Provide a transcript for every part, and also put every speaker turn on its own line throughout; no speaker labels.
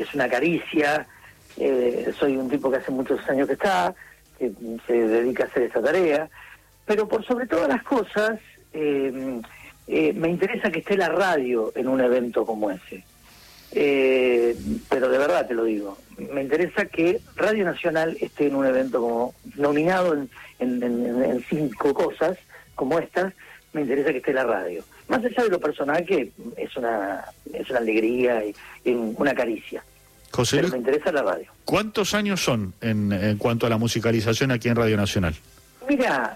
es una caricia. Soy un tipo que hace muchos años que se dedica a hacer esta tarea, pero por sobre todas las cosas me interesa que esté la radio en un evento como ese. Pero de verdad te lo digo, me interesa que Radio Nacional esté en un evento como nominado en 5 cosas como estas. Me interesa que esté la radio, más allá de lo personal, que es una alegría y una caricia.
José
Pero
Luis,
me interesa la radio.
¿cuántos años son en cuanto a la musicalización aquí en Radio Nacional?
Mira,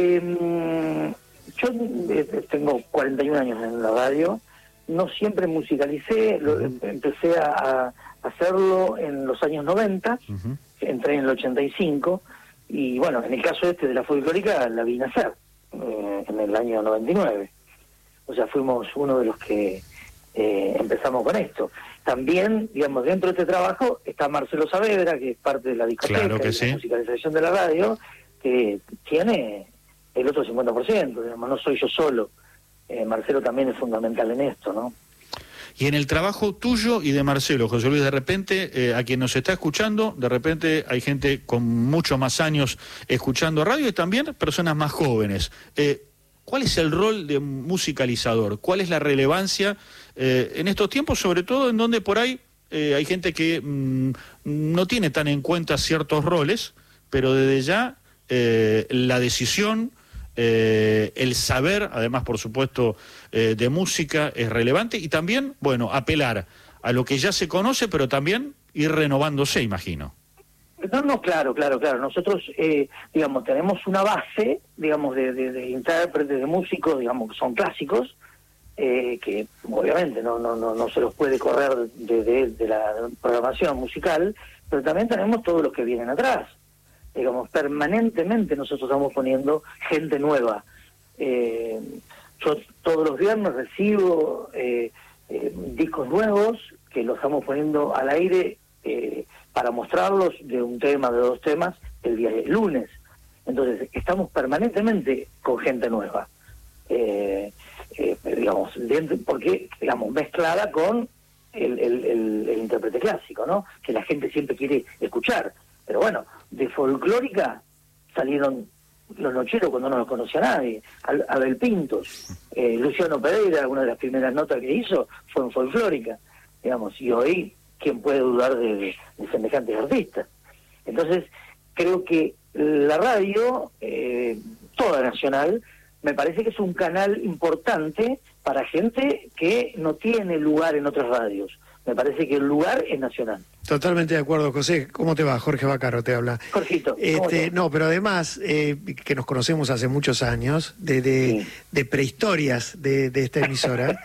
yo tengo 41 años en la radio. No siempre musicalicé, empecé a hacerlo en los años 90, entré en el 85, y bueno, en el caso de la folclórica la vi nacer en el año 99. O sea, fuimos uno de los que empezamos con esto. También, digamos, dentro de este trabajo está Marcelo Saavedra, que es parte de la discoteca,
claro que
y
sí,
la musicalización de la radio, que tiene el otro 50%, digamos, no soy yo solo. Marcelo también es fundamental en esto, ¿no?
Y en el trabajo tuyo y de Marcelo, José Luis, de repente, a quien nos está escuchando, de repente hay gente con muchos más años escuchando radio y también personas más jóvenes. ¿Cuál es el rol de musicalizador? ¿Cuál es la relevancia en estos tiempos, sobre todo en donde por ahí hay gente que no tiene tan en cuenta ciertos roles, pero desde ya la decisión, el saber, además por supuesto de música, es relevante, y también, bueno, apelar a lo que ya se conoce, pero también ir renovándose, imagino.
No, claro. Nosotros, digamos, tenemos una base, digamos, de intérpretes, de músicos, digamos, que son clásicos, que obviamente no se los puede correr de la programación musical, pero también tenemos todos los que vienen atrás. Digamos, permanentemente nosotros estamos poniendo gente nueva. Yo todos los viernes recibo discos nuevos que los estamos poniendo al aire para mostrarlos, de un tema, de 2 temas, el día del lunes. Entonces, estamos permanentemente con gente nueva. Digamos, porque, digamos, mezclada con el intérprete clásico, ¿no? Que la gente siempre quiere escuchar. Pero bueno, de folclórica salieron los Nocheros cuando no los conocía nadie, Abel Pintos, Luciano Pereira, una de las primeras notas que hizo fue en folclórica, digamos, y hoy, ¿quién puede dudar de semejantes artistas? Entonces, creo que la radio, toda nacional, me parece que es un canal importante para gente que no tiene lugar en otras radios. Me parece que el lugar es nacional.
Totalmente de acuerdo, José. ¿Cómo te va? Jorge Vaccaro te habla.
Jorgito.
No, pero además, que nos conocemos hace muchos años, de prehistorias de esta emisora.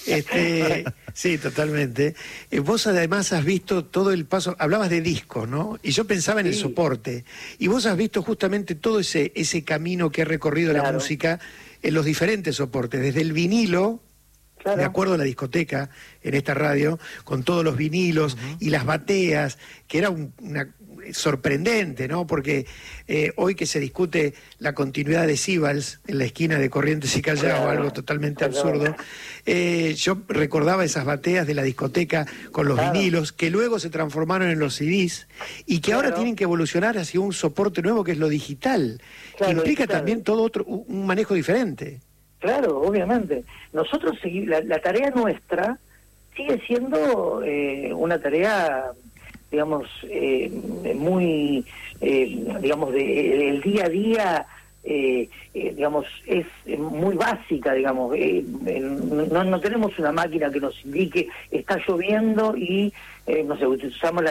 Sí, totalmente. Vos además has visto todo el paso, hablabas de discos, ¿no? Y yo pensaba en el soporte. Y vos has visto justamente todo ese camino que ha recorrido la música en los diferentes soportes, desde el vinilo. Claro. Me acuerdo de la discoteca en esta radio, con todos los vinilos y las bateas, que era sorprendente, ¿no? Porque hoy que se discute la continuidad de Sibals en la esquina de Corrientes y Callao, algo totalmente absurdo, yo recordaba esas bateas de la discoteca con los vinilos, que luego se transformaron en los CDs, y que ahora tienen que evolucionar hacia un soporte nuevo que es lo digital, que implica también todo un manejo diferente.
Claro, obviamente. Nosotros la tarea nuestra sigue siendo una tarea, digamos, muy, digamos, el día a día, digamos, es muy básica, digamos. No tenemos una máquina que nos indique está lloviendo y, no sé, usamos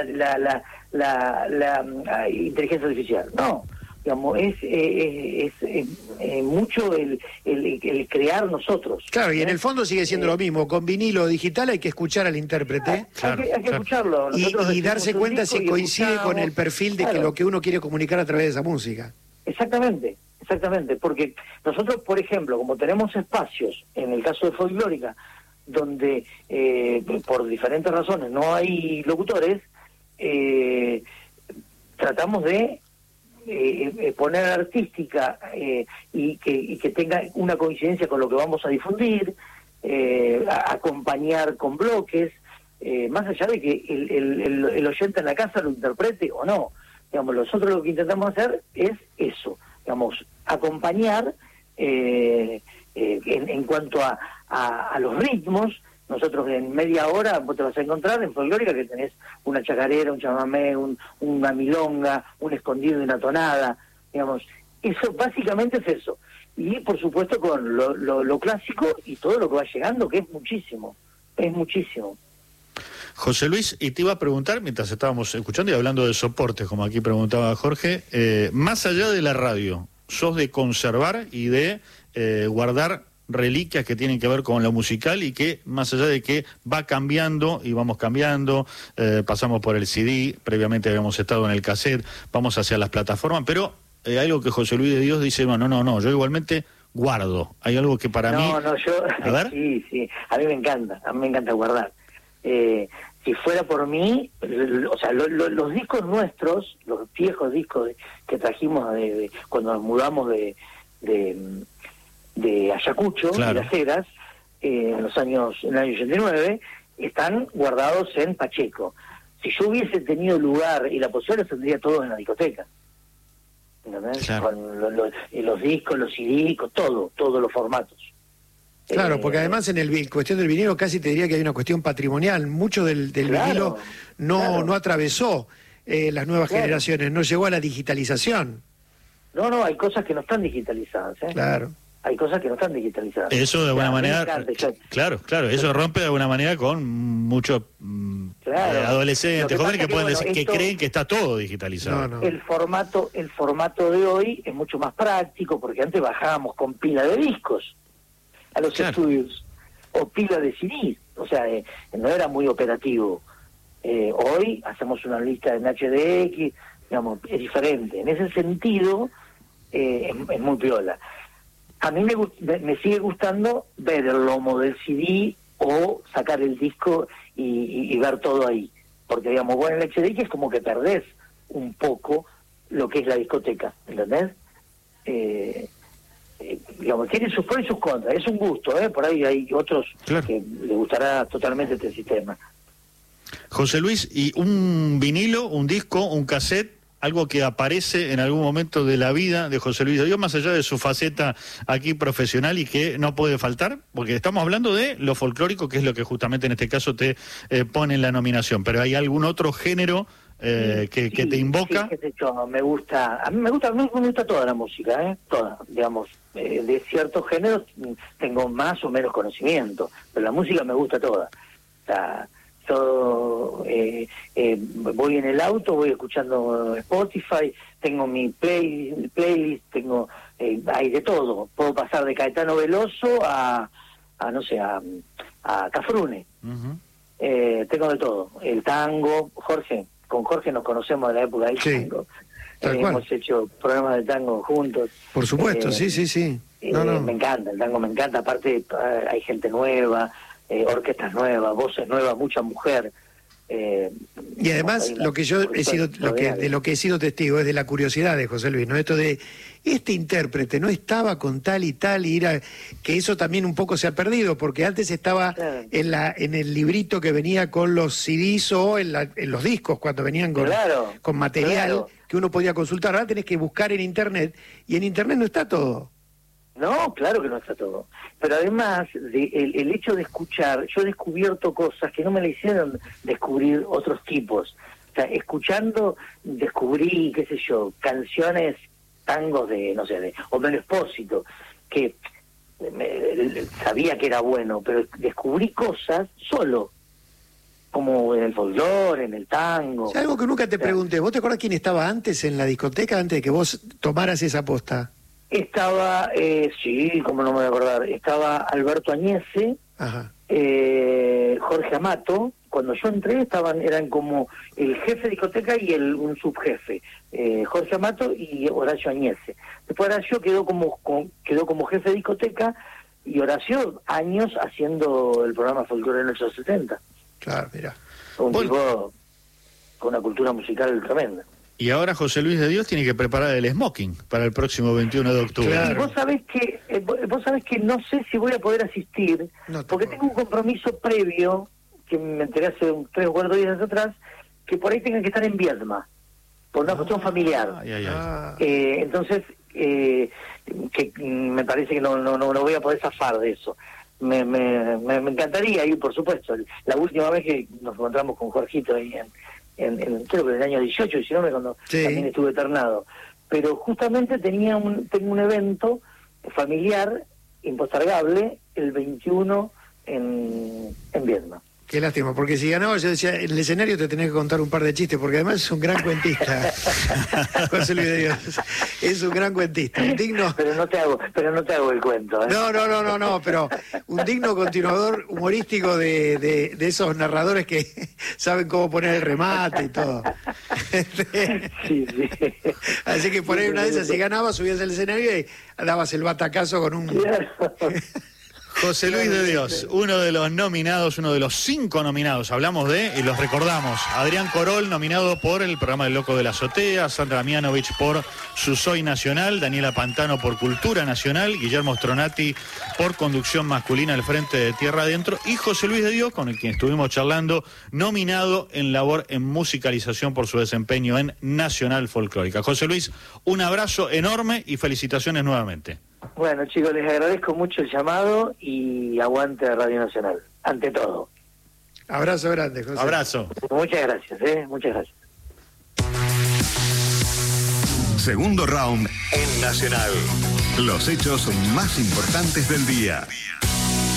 la inteligencia artificial. No. Digamos, es mucho el crear nosotros.
Claro, y en el fondo sigue siendo lo mismo. Con vinilo digital hay que escuchar al intérprete.
Hay que escucharlo.
Y darse cuenta si coincide con el perfil de que lo que uno quiere comunicar a través de esa música.
Exactamente, porque nosotros, por ejemplo, como tenemos espacios, en el caso de folclórica, donde por diferentes razones no hay locutores, tratamos de poner artística y que tenga una coincidencia con lo que vamos a difundir, acompañar con bloques, más allá de que el oyente en la casa lo interprete o no. Digamos, nosotros lo que intentamos hacer es eso, digamos, acompañar en cuanto a los ritmos. Nosotros en media hora vos te vas a encontrar en folclórica que tenés una chacarera, un chamamé, una milonga, un escondido y una tonada, digamos. Eso básicamente es eso. Y por supuesto con lo clásico y todo lo que va llegando, que es muchísimo.
José Luis, y te iba a preguntar, mientras estábamos escuchando y hablando de soportes, como aquí preguntaba Jorge, más allá de la radio, ¿sos de conservar y de guardar reliquias que tienen que ver con lo musical y que más allá de que va cambiando y vamos cambiando, pasamos por el CD, previamente habíamos estado en el cassette, vamos hacia las plataformas, pero hay algo que José Luis de Dios dice, no, yo igualmente guardo, hay algo que para mí...
No, yo...
A ver.
Sí, a mí me encanta guardar. Si fuera por mí, o sea, los discos nuestros, los viejos discos que trajimos cuando nos mudamos de Ayacucho,
claro,
de Las Heras, en el año 89, están guardados en Pacheco. Si yo hubiese tenido lugar y la posibilidad, los tendría todos en la discoteca. ¿Entendés?
Claro.
Con los discos, los CD, con todos los formatos.
Claro, porque además en cuestión del vinilo casi te diría que hay una cuestión patrimonial. Mucho del vinilo no atravesó las nuevas generaciones, no llegó a la digitalización.
No, hay cosas que no están digitalizadas.
Claro.
Hay cosas que no están digitalizadas.
Eso de alguna manera,
claro,
eso rompe de alguna manera con muchos adolescentes, jóvenes que pueden decir que creen que está todo digitalizado.
No. El formato de hoy es mucho más práctico, porque antes bajábamos con pila de discos a los estudios, o pila de CD, o sea, no era muy operativo. Hoy hacemos una lista en HDX, digamos, es diferente. En ese sentido, es muy piola. A mí me sigue gustando ver el lomo del CD o sacar el disco y ver todo ahí. Porque, digamos, vos en el HDX es como que perdés un poco lo que es la discoteca, ¿entendés? Digamos, tiene sus pros y sus contras. Es un gusto, por ahí hay otros que les gustará totalmente este sistema.
José Luis, ¿y un vinilo, un disco, un cassette, algo que aparece en algún momento de la vida de José Luis de Dios, más allá de su faceta aquí profesional y que no puede faltar? Porque estamos hablando de lo folclórico, que es lo que justamente en este caso te pone en la nominación, pero ¿hay algún otro género que te invoca?
Sí, a mí me gusta toda la música, toda, digamos, de ciertos géneros tengo más o menos conocimiento, pero la música me gusta toda. O sea, yo voy en el auto, voy escuchando Spotify, tengo mi playlist, tengo hay de todo. Puedo pasar de Caetano Veloso a Cafrune. Tengo de todo. El tango, con Jorge nos conocemos de la época del tango. Hemos hecho programas de tango juntos.
Por supuesto, sí.
Me encanta, el tango me encanta. Aparte hay gente nueva, orquestas nuevas, voces nuevas, mucha mujer.
Y además lo que yo he sido, de lo que he sido testigo es de la curiosidad de José Luis, ¿no? Esto de este intérprete no estaba con tal y tal, que eso también un poco se ha perdido, porque antes estaba en el librito que venía con los CDs o en los discos cuando venían con material que uno podía consultar. Ahora tenés que buscar en internet y en internet no está todo.
No, claro que no está todo. Pero además, el hecho de escuchar, yo he descubierto cosas que no me la hicieron descubrir otros tipos. O sea, escuchando, descubrí, qué sé yo, canciones, tangos de Homero Expósito, que sabía que era bueno, pero descubrí cosas solo, como en el folclore, en el tango.
Algo que nunca te pregunté, ¿vos te acuerdas quién estaba antes en la discoteca, antes de que vos tomaras esa posta?
Estaba, sí, cómo no me voy a acordar, estaba Alberto Añese, Jorge Amato. Cuando yo entré eran como el jefe de discoteca y un subjefe, Jorge Amato y Horacio Añese. Después Horacio quedó como jefe de discoteca y Horacio años haciendo el programa Folclore en los 70.
Claro, mira.
Un tipo con una cultura musical tremenda.
Y ahora José Luis de Dios tiene que preparar el smoking para el próximo 21 de octubre.
Claro. Y vos sabés que no sé si voy a poder asistir, porque tengo un compromiso previo que me enteré hace 3 o 4 días atrás, que por ahí tengan que estar en Viedma, por una cuestión familiar. Entonces, que me parece que no voy a poder zafar de eso. Me encantaría ir, por supuesto. La última vez que nos encontramos con Jorgito ahí creo que en el año 18, 19, cuando también estuve internado. Pero justamente tengo un evento familiar impostergable el 21 en Viedma.
Qué lástima, porque si ganaba, yo decía, en el escenario te tenés que contar un par de chistes, porque además es un gran cuentista. José Luis de Dios, es un gran cuentista, un digno...
Pero no te hago el cuento, ¿eh?
No, pero un digno continuador humorístico de esos narradores que saben cómo poner el remate y todo.
Sí.
Así que por ahí una de esas, si ganabas, subías al escenario y dabas el batacazo con un...
Claro.
José Luis de Dios, uno de los nominados, uno de los 5 nominados, hablamos y los recordamos. Adrián Corol, nominado por el programa El Loco de la Azotea, Sandra Mianovich por Su Soy Nacional, Daniela Pantano por Cultura Nacional, Guillermo Stronati por Conducción Masculina al Frente de Tierra Adentro, y José Luis de Dios, con el quien estuvimos charlando, nominado en labor en musicalización por su desempeño en Nacional Folclórica. José Luis, un abrazo enorme y felicitaciones nuevamente.
Bueno, chicos, les agradezco mucho el llamado y aguante Radio Nacional, ante todo.
Abrazo grande, José.
Abrazo.
Muchas gracias, muchas gracias.
Segundo round en Nacional. Los hechos más importantes del día.